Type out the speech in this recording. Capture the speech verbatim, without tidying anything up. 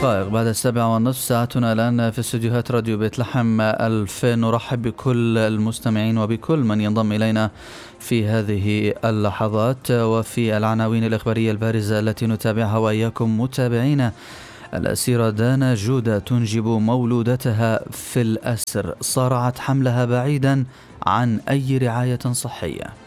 دقائق بعد السابعة والنصف. ساعتنا الآن في استديوهات راديو بيت لحم ألف. نرحب بكل المستمعين وبكل من ينضم إلينا في هذه اللحظات وفي العناوين الإخبارية البارزة التي نتابعها وإياكم متابعينا. الأسيرة دانا جودة تنجب مولودتها في الأسر، صارعت حملها بعيدا عن أي رعاية صحية.